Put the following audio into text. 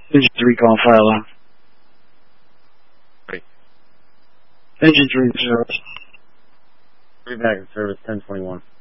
Engine 3 call file on. Ready. Engine 3 service. 3 back in service, 1021.